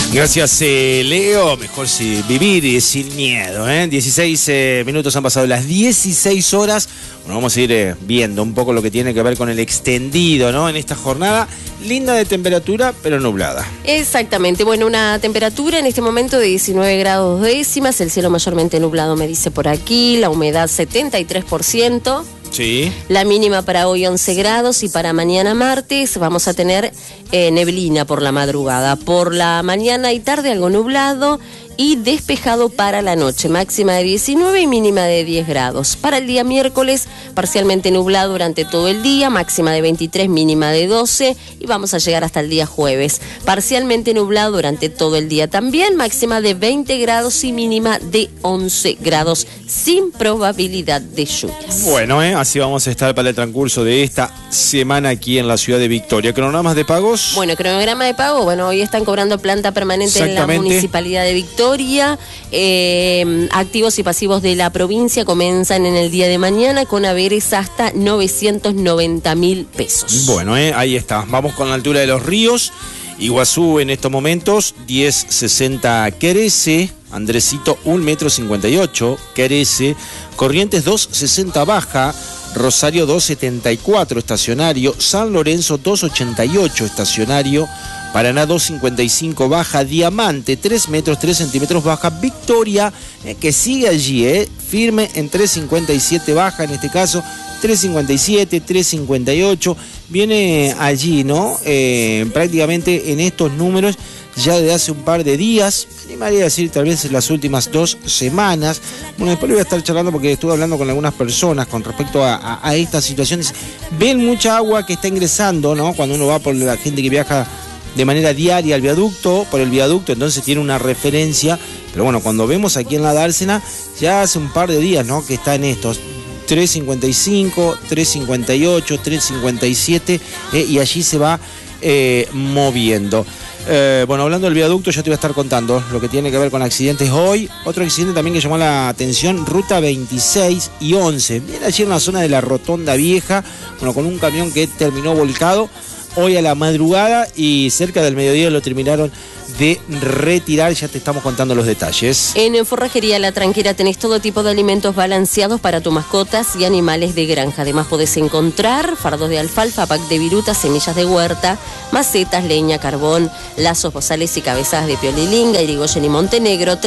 Gracias, Leo. Mejor vivir sin miedo, 16 minutos han pasado las 16 horas. Bueno, vamos a ir viendo un poco lo que tiene que ver con el extendido, ¿no? En esta jornada linda de temperatura, pero nublada. Exactamente. Bueno, una temperatura en este momento de 19 grados décimas. El cielo mayormente nublado, me dice por aquí. La humedad 73%. Sí. La mínima para hoy 11 grados y para mañana martes vamos a tener neblina por la madrugada. Por la mañana y tarde algo nublado y despejado para la noche. Máxima de 19 y mínima de 10 grados. Para el día miércoles, parcialmente nublado durante todo el día. Máxima de 23, mínima de 12. Y vamos a llegar hasta el día jueves. Parcialmente nublado durante todo el día también. Máxima de 20 grados y mínima de 11 grados. Sin probabilidad de lluvias. Bueno, así vamos a estar para el transcurso de esta semana aquí en la ciudad de Victoria. ¿Cronogramas de pagos? Bueno, cronograma de pago. Bueno, hoy están cobrando planta permanente en la municipalidad de Victoria. Activos y pasivos de la provincia comienzan en el día de mañana con haberes hasta 990.000 pesos. Bueno, ahí está. Vamos con la altura de los ríos. Iguazú en estos momentos 10.60 crece. Andresito 1,58 m crece. Corrientes 2.60 baja. Rosario 2.74 estacionario. San Lorenzo 2.88 estacionario. Paraná 2.55 baja. Diamante 3 metros 3 centímetros baja. Victoria que sigue allí firme en 3.57 baja, en este caso 3.57, 3.58, viene allí, ¿no? Prácticamente en estos números ya desde hace un par de días, me haría decir tal vez en las últimas 2 semanas. Bueno, después voy a estar charlando porque estuve hablando con algunas personas con respecto a estas situaciones. Ven mucha agua que está ingresando, ¿no? Cuando uno va por la gente que viaja de manera diaria al viaducto, por el viaducto, entonces tiene una referencia. Pero bueno, cuando vemos aquí en la dársena, ya hace un par de días, ¿no? Que está en estos 3.55, 3.58, 3.57, y allí se va moviendo. Bueno, hablando del viaducto, ya te voy a estar contando lo que tiene que ver con accidentes hoy. Otro accidente también que llamó la atención, ruta 26 y 11. Viene allí en la zona de la Rotonda Vieja, bueno, con un camión que terminó volcado hoy a la madrugada y cerca del mediodía lo terminaron de retirar. Ya te estamos contando los detalles. En Forrajería La Tranquera tenés todo tipo de alimentos balanceados para tus mascotas y animales de granja. Además podés encontrar fardos de alfalfa, pack de virutas, semillas de huerta, macetas, leña, carbón, lazos, bozales y cabezas de piolilinga, Irigoyen y Montenegro.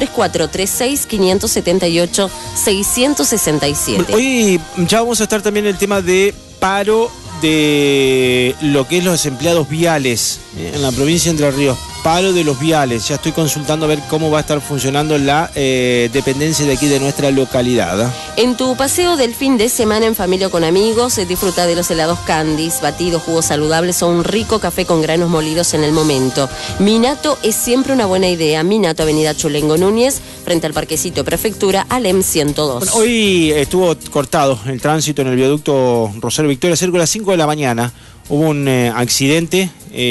3436-578-667. Hoy ya vamos a estar también en el tema de paro de lo que es los empleados viales en la provincia de Entre Ríos. Paro de los viales. Ya estoy consultando a ver cómo va a estar funcionando la dependencia de aquí de nuestra localidad. En tu paseo del fin de semana en familia o con amigos, disfruta de los helados Candies, batidos, jugos saludables o un rico café con granos molidos en el momento. Minato es siempre una buena idea. Minato, Avenida Chulengo Núñez, frente al Parquecito Prefectura, Alem 102. Bueno, hoy estuvo cortado el tránsito en el viaducto Rosario Victoria cerca de las 5 de la mañana. Hubo un accidente.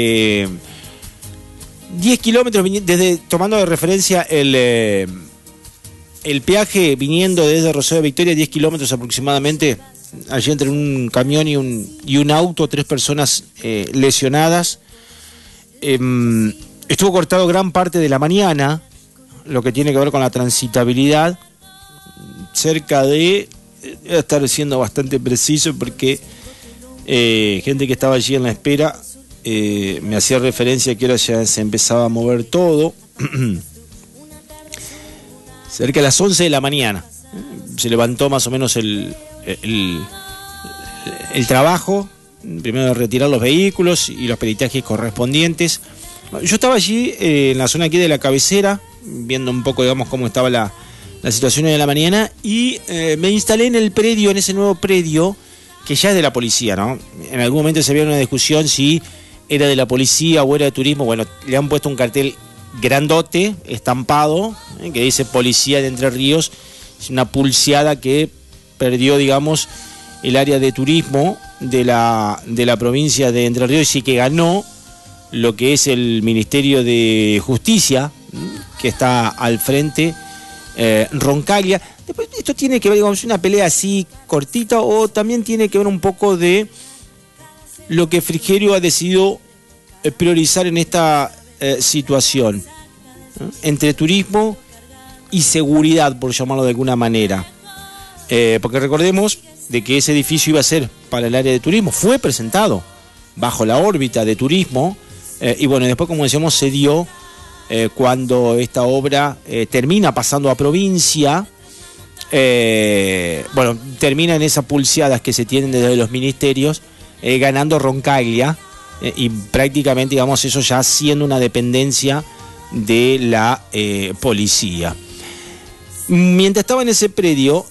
10 kilómetros, tomando de referencia el peaje viniendo desde Rosario Victoria, 10 kilómetros aproximadamente, allí entre un camión y un auto, 3 personas lesionadas. Estuvo cortado gran parte de la mañana, lo que tiene que ver con la transitabilidad, cerca de, debe estar siendo bastante preciso porque gente que estaba allí en la espera me hacía referencia que ahora ya se empezaba a mover todo. Cerca de las 11 de la mañana se levantó más o menos el trabajo, primero de retirar los vehículos y los peritajes correspondientes. Yo estaba allí en la zona aquí de la cabecera, viendo un poco, digamos, cómo estaba la situación de la mañana, y me instalé en el predio, en ese nuevo predio, que ya es de la policía, ¿no? En algún momento se había una discusión si era de la policía o era de turismo. Bueno, le han puesto un cartel grandote, estampado, que dice Policía de Entre Ríos. Es una pulseada que perdió, digamos, el área de turismo de la provincia de Entre Ríos, y sí que ganó lo que es el Ministerio de Justicia, que está al frente, Roncaglia. Después, esto tiene que ver, digamos, una pelea así cortita, o también tiene que ver un poco de lo que Frigerio ha decidido priorizar en esta situación. entre turismo y seguridad, por llamarlo de alguna manera. Porque recordemos de que ese edificio iba a ser para el área de turismo, fue presentado bajo la órbita de turismo, y bueno, después, como decíamos, se dio cuando esta obra termina pasando a provincia. Bueno, termina en esas pulseadas que se tienen desde los ministerios, ganando Roncaglia, y prácticamente, digamos, eso ya siendo una dependencia de la policía. Mientras estaba en ese predio,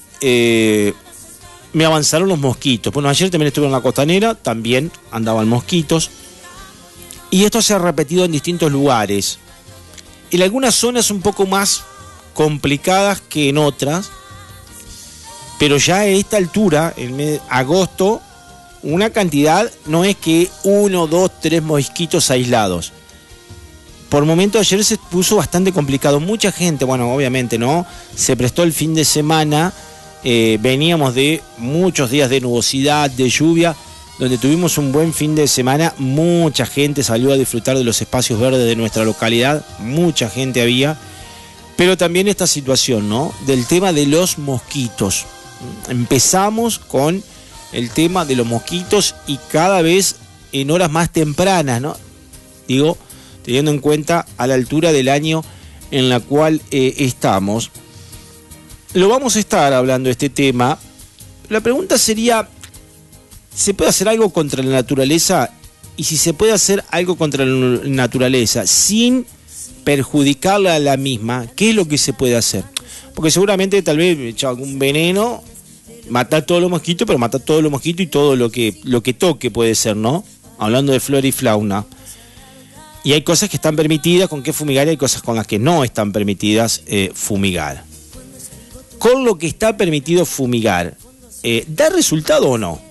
me avanzaron los mosquitos. Bueno, ayer también estuve en la Costanera, también andaban mosquitos, y esto se ha repetido en distintos lugares. En algunas zonas un poco más complicadas que en otras, pero ya a esta altura, en agosto, una cantidad no es que 1, 2, 3 mosquitos aislados. Por momento ayer se puso bastante complicado. Mucha gente, bueno, obviamente, ¿no? Se prestó el fin de semana. Veníamos de muchos días de nubosidad, de lluvia, donde tuvimos un buen fin de semana. Mucha gente salió a disfrutar de los espacios verdes de nuestra localidad. Mucha gente había. Pero también esta situación, ¿no? Del tema de los mosquitos. Empezamos con el tema de los mosquitos y cada vez en horas más tempranas, ¿no? Digo, teniendo en cuenta a la altura del año en la cual estamos. Lo vamos a estar hablando de este tema. La pregunta sería, ¿se puede hacer algo contra la naturaleza? Y si se puede hacer algo contra la naturaleza sin perjudicarla a la misma, ¿qué es lo que se puede hacer? Porque seguramente tal vez echar algún veneno, matar todos los mosquitos, pero matar todos los mosquitos y todo lo que toque puede ser, ¿no? Hablando de flora y fauna. Y hay cosas que están permitidas con que fumigar y hay cosas con las que no están permitidas fumigar. Con lo que está permitido fumigar, ¿da resultado o no?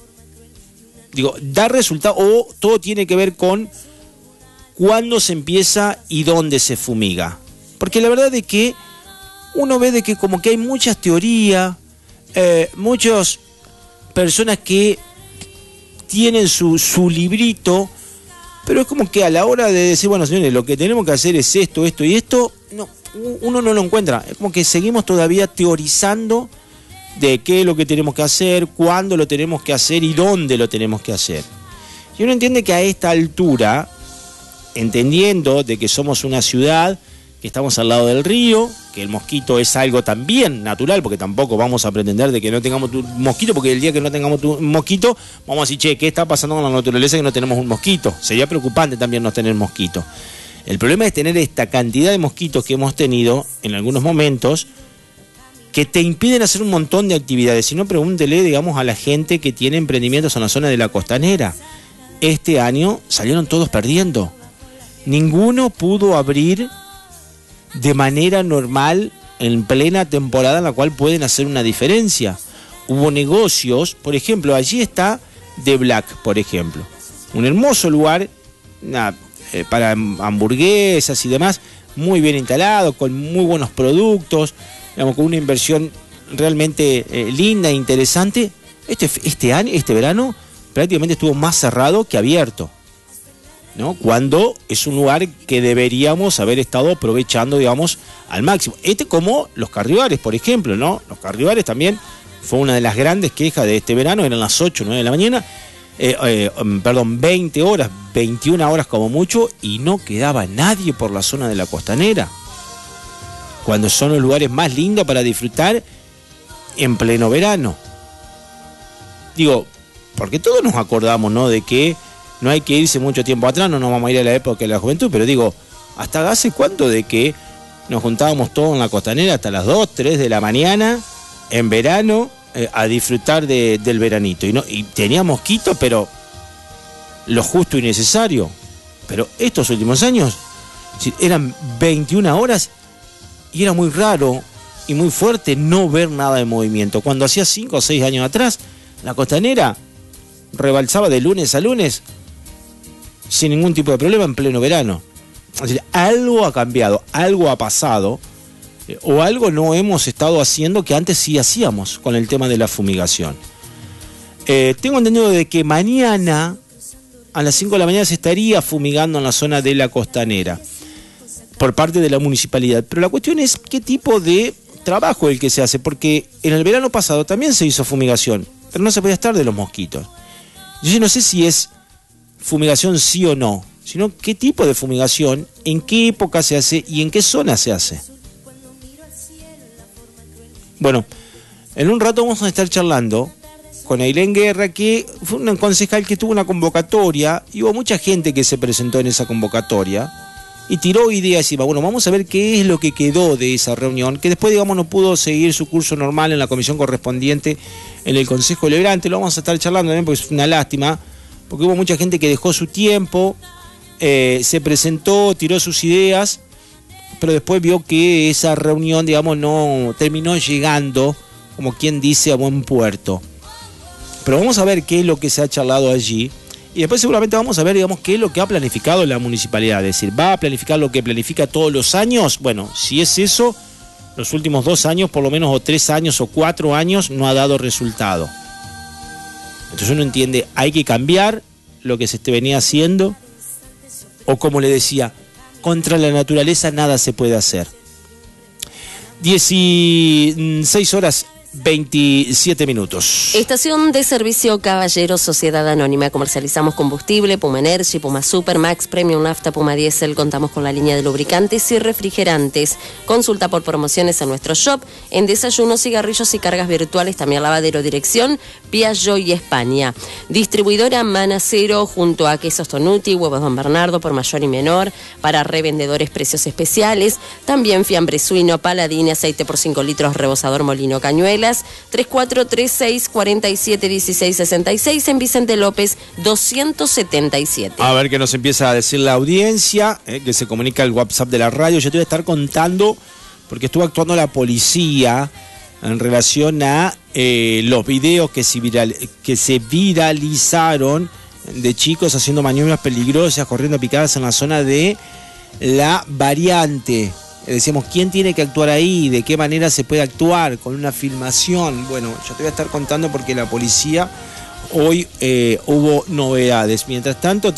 Digo, ¿da resultado o todo tiene que ver con cuándo se empieza y dónde se fumiga? Porque la verdad es que uno ve de que como que hay muchas teorías, muchas personas que tienen su librito, pero es como que a la hora de decir, bueno, señores, lo que tenemos que hacer es esto, esto y esto, no, uno no lo encuentra. Es como que seguimos todavía teorizando de qué es lo que tenemos que hacer, cuándo lo tenemos que hacer y dónde lo tenemos que hacer. Y uno entiende que a esta altura, entendiendo de que somos una ciudad, que estamos al lado del río, que el mosquito es algo también natural, porque tampoco vamos a pretender de que no tengamos un mosquito, porque el día que no tengamos un mosquito, vamos a decir, che, ¿qué está pasando con la naturaleza que no tenemos un mosquito? Sería preocupante también no tener mosquito. El problema es tener esta cantidad de mosquitos que hemos tenido en algunos momentos, que te impiden hacer un montón de actividades. Si no, pregúntele, digamos, a la gente que tiene emprendimientos en la zona de la Costanera. Este año salieron todos perdiendo. Ninguno pudo abrir de manera normal en plena temporada en la cual pueden hacer una diferencia. Hubo negocios, por ejemplo, allí está The Black, por ejemplo, un hermoso lugar para hamburguesas y demás, muy bien instalado, con muy buenos productos, digamos, con una inversión realmente linda e interesante. Este verano prácticamente estuvo más cerrado que abierto, ¿no? Cuando es un lugar que deberíamos haber estado aprovechando, digamos, al máximo. Como los Carribares, por ejemplo, ¿no? Los Carribares también fue una de las grandes quejas de este verano, eran las 8 o 9 de la mañana, 20 horas, 21 horas como mucho, y no quedaba nadie por la zona de la Costanera, cuando son los lugares más lindos para disfrutar en pleno verano. Digo, porque todos nos acordamos, ¿no?, de que no hay que irse mucho tiempo atrás, no nos vamos a ir a la época de la juventud, pero digo, ¿hasta hace cuánto de que nos juntábamos todos en la Costanera hasta las 2, 3 de la mañana, en verano, a disfrutar del veranito? Y tenía mosquitos, pero lo justo y necesario. Pero estos últimos años eran 21 horas y era muy raro y muy fuerte no ver nada de movimiento. Cuando hacía 5 o 6 años atrás, la Costanera rebalsaba de lunes a lunes sin ningún tipo de problema en pleno verano. Es decir, algo ha cambiado, algo ha pasado, o algo no hemos estado haciendo que antes sí hacíamos con el tema de la fumigación. Tengo entendido de que mañana a las 5 de la mañana se estaría fumigando en la zona de la Costanera. por parte de la municipalidad. Pero la cuestión es qué tipo de trabajo es el que se hace, porque en el verano pasado también se hizo fumigación, pero no se podía estar de los mosquitos. Yo no sé si es fumigación sí o no, sino qué tipo de fumigación, en qué época se hace y en qué zona se hace. Bueno, en un rato vamos a estar charlando con Ailén Guerra, que fue una concejal que tuvo una convocatoria, y hubo mucha gente que se presentó en esa convocatoria y tiró ideas y bueno, vamos a ver qué es lo que quedó de esa reunión, que después, digamos, no pudo seguir su curso normal en la comisión correspondiente en el Consejo Deliberante. Lo vamos a estar charlando también porque es una lástima, porque hubo mucha gente que dejó su tiempo, se presentó, tiró sus ideas, pero después vio que esa reunión, digamos, no terminó llegando, como quien dice, a buen puerto. Pero vamos a ver qué es lo que se ha charlado allí. Y después seguramente vamos a ver, digamos, qué es lo que ha planificado la municipalidad. Es decir, ¿va a planificar lo que planifica todos los años? Bueno, si es eso, los últimos 2 años, por lo menos, o 3 años, o 4 años, no ha dado resultado. Entonces uno entiende, hay que cambiar lo que se venía haciendo, o como le decía, contra la naturaleza nada se puede hacer. 16 horas 27 minutos. Estación de servicio Caballero, Sociedad Anónima. Comercializamos combustible, Puma Energy, Puma Super, Max Premium Nafta, Puma Diesel. Contamos con la línea de lubricantes y refrigerantes. Consulta por promociones en nuestro shop. En desayunos, cigarrillos y cargas virtuales. También lavadero, dirección Piaggio y España. Distribuidora Manacero junto a Quesos Tonuti, Huevos Don Bernardo por mayor y menor. Para revendedores, precios especiales. También fiambre suino, Paladín, aceite por 5 litros, rebosador Molino Cañuelas. 3436-471666 en Vicente López 277. A ver qué nos empieza a decir la audiencia, que se comunica al WhatsApp de la radio. Yo te voy a estar contando, porque estuvo actuando la policía en relación a los videos que se viralizaron de chicos haciendo maniobras peligrosas, corriendo picadas en la zona de la Variante. Decíamos, ¿quién tiene que actuar ahí? ¿De qué manera se puede actuar? Con una filmación. Bueno, yo te voy a estar contando porque la policía hoy hubo novedades. Mientras tanto,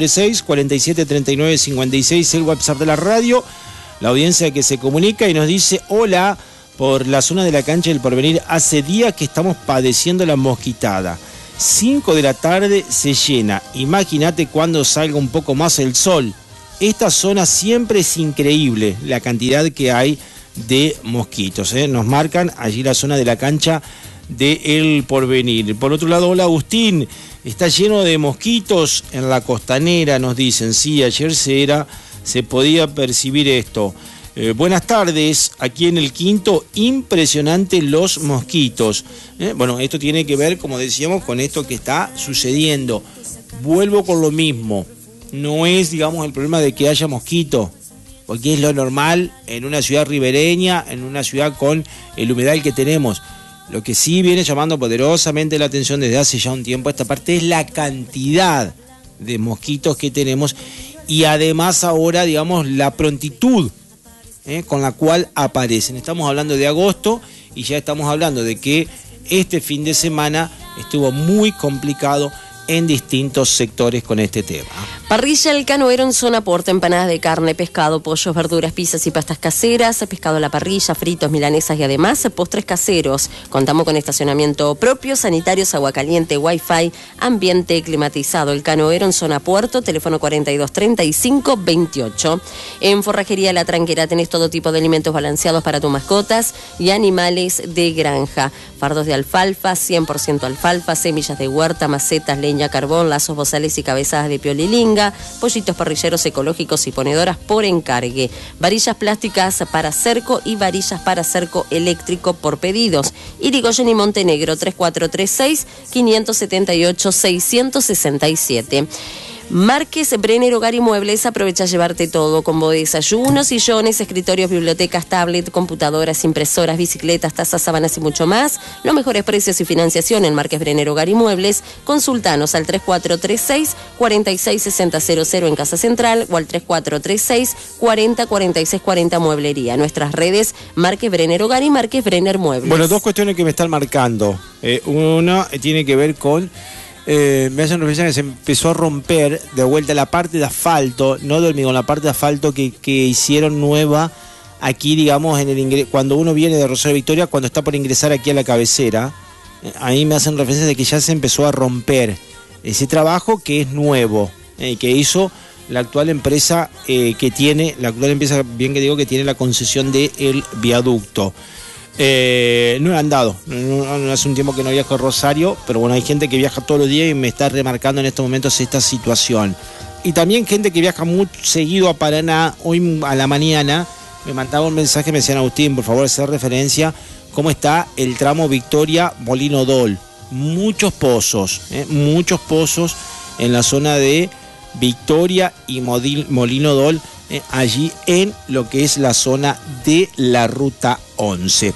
3436-473956, el WhatsApp de la radio. La audiencia que se comunica y nos dice, hola, por la zona de la cancha del Porvenir, hace días que estamos padeciendo la mosquitada. 5 de la tarde se llena. Imagínate cuando salga un poco más el sol. Esta zona siempre es increíble la cantidad que hay de mosquitos. Nos marcan allí la zona de la cancha de El Porvenir. Por otro lado, hola Agustín, está lleno de mosquitos en la costanera, nos dicen. Sí, ayer se podía percibir esto. Buenas tardes, aquí en el Quinto, impresionante los mosquitos. Bueno, esto tiene que ver, como decíamos, con esto que está sucediendo. Vuelvo con lo mismo. No es, digamos, el problema de que haya mosquito, porque es lo normal en una ciudad ribereña, en una ciudad con el humedal que tenemos. Lo que sí viene llamando poderosamente la atención desde hace ya un tiempo esta parte es la cantidad de mosquitos que tenemos y además ahora, digamos, la prontitud con la cual aparecen. Estamos hablando de agosto y ya estamos hablando de que este fin de semana estuvo muy complicado en distintos sectores con este tema. Parrilla El Canoero en zona Porta, empanadas de carne, pescado, pollos, verduras, pizzas y pastas caseras, pescado a la parrilla, fritos, milanesas y además postres caseros. Contamos con estacionamiento propio, sanitarios, agua caliente, wifi, ambiente climatizado. El Canoero en zona Puerto, teléfono 4235-28. En Forrajería La Tranquera tenés todo tipo de alimentos balanceados para tus mascotas y animales de granja. Fardos de alfalfa, 100% alfalfa, semillas de huerta, macetas, leña, carbón, lazos, bozales y cabezadas de piolilinga, pollitos parrilleros ecológicos y ponedoras por encargue, varillas plásticas para cerco y varillas para cerco eléctrico por pedidos. Irigoyen y Montenegro, 3436-578-667. Márquez Brenner Hogar y Muebles, aprovecha a llevarte todo, combo de desayunos, sillones, escritorios, bibliotecas, tablet, computadoras, impresoras, bicicletas, tazas, sábanas y mucho más. Los mejores precios y financiación en Márquez Brenner Hogar y Muebles. Consultanos al 3436-466000 en Casa Central o al 3436-404640 Mueblería. Nuestras redes Márquez Brenner Hogar y Márquez Brenner Muebles. Bueno, dos cuestiones que me están marcando. Una tiene que ver con me hacen referencia que se empezó a romper de vuelta la parte de asfalto, no de hormigón, la parte de asfalto que hicieron nueva aquí, digamos, cuando uno viene de Rosario Victoria, cuando está por ingresar aquí a la cabecera, ahí me hacen referencia de que ya se empezó a romper ese trabajo que es nuevo, que hizo la actual empresa que tiene la concesión del viaducto. No he andado, no hace un tiempo que no viajo a Rosario, pero bueno, hay gente que viaja todos los días y me está remarcando en estos momentos esta situación. Y también gente que viaja muy seguido a Paraná. Hoy a la mañana me mandaba un mensaje, me decían: Agustín, por favor, hacer referencia cómo está el tramo Victoria-Molino Dol. Muchos pozos en la zona de Victoria y Molino Dol, allí en lo que es la zona de la Ruta 11.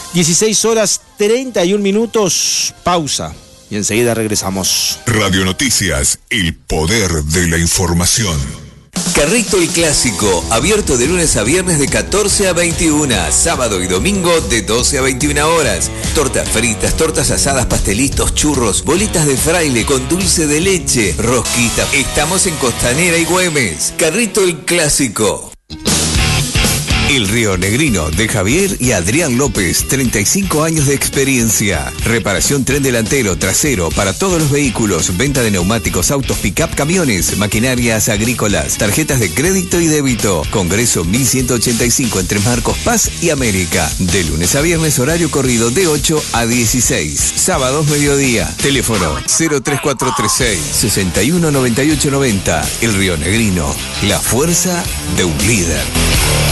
16:31, pausa y enseguida regresamos. Radio Noticias, el poder de la información. Carrito el Clásico, abierto de lunes a viernes de 14 a 21, sábado y domingo de 12 a 21 horas. Tortas fritas, tortas asadas, pastelitos, churros, bolitas de fraile con dulce de leche, rosquita. Estamos en Costanera y Güemes. Carrito el Clásico. El Río Negrino de Javier y Adrián López, 35 años de experiencia. Reparación tren delantero, trasero para todos los vehículos, venta de neumáticos, autos, pick-up, camiones, maquinarias agrícolas, tarjetas de crédito y débito. Congreso 1185 entre Marcos Paz y América. De lunes a viernes, horario corrido de 8 a 16. Sábados mediodía. Teléfono 03436 619890. El Río Negrino, la fuerza de un líder.